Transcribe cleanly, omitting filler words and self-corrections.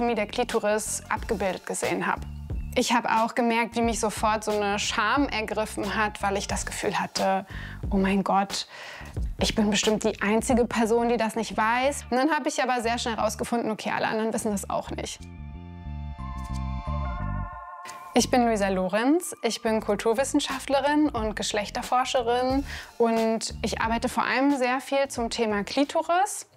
Anatomie der Klitoris abgebildet gesehen habe. Ich habe auch gemerkt, wie mich sofort so eine Scham ergriffen hat, weil ich das Gefühl hatte, oh mein Gott, ich bin bestimmt die einzige Person, die das nicht weiß. Und dann habe ich aber sehr schnell herausgefunden, okay, alle anderen wissen das auch nicht. Ich bin Luisa Lorenz, ich bin Kulturwissenschaftlerin und Geschlechterforscherin und ich arbeite vor allem sehr viel zum Thema Klitoris.